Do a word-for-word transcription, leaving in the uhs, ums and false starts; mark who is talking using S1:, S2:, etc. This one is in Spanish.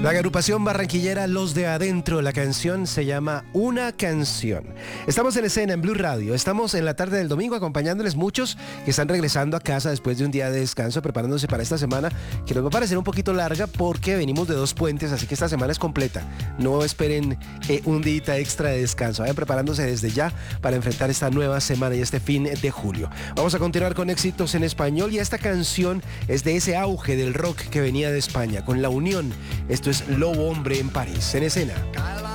S1: La agrupación barranquillera Los de Adentro, la canción se llama Una Canción. Estamos en escena en Blue Radio, estamos en la tarde del domingo acompañándoles muchos que están regresando a casa después de un día de descanso, preparándose para esta semana que nos va a parecer un poquito larga porque venimos de dos puentes, así que esta semana es completa. No esperen eh, un día extra de descanso, vayan preparándose desde ya para enfrentar esta nueva semana y este fin de julio. Vamos a continuar con éxitos en español y esta canción es de ese auge del rock que venía de España, con La Unión. Esto es Lobo Hombre en París, en escena.